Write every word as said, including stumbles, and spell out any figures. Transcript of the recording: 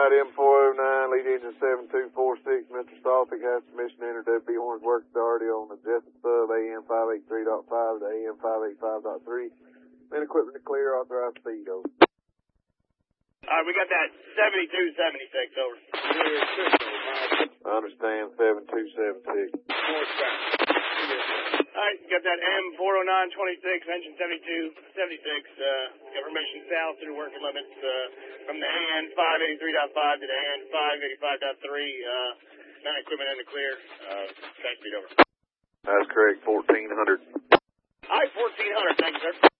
right, M four oh nine, lead engine seven two four six, Mister Saltic has permission to enter W B Horn's work authority on the Jessup sub A M five eighty-three point five to A M five eighty-five point three. Man, equipment to clear, authorized speed, over. Alright, we got that seventy-two seventy-six, over. I understand, seven two seven six. Alright, got that M four oh nine twenty-six, engine seventy-two seventy-six, uh, got permission south through working limits, uh, from the A N five eighty-three point five to the A N five eighty-five point three, uh, man, equipment in the clear, uh, track speed, over. That's correct, fourteen hundred. Alright, fourteen hundred, thank you, sir.